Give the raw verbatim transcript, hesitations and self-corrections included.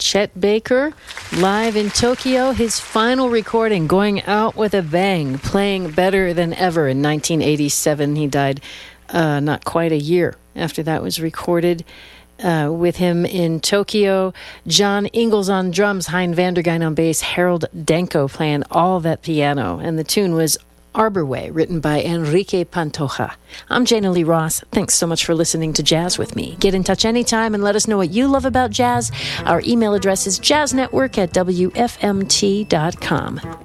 Chet Baker, live in Tokyo, his final recording, going out with a bang, playing better than ever. In nineteen eighty-seven, he died uh, not quite a year after that was recorded. Uh, with him in Tokyo, John Ingalls on drums, Hein Vandergein on bass, Harold Danko playing all that piano. And the tune was Arbor Way, written by Enrique Pantoja. I'm Jana Lee Ross. Thanks so much for listening to Jazz with me. Get in touch anytime and let us know what you love about jazz. Our email address is jazznetwork at w f m t dot com.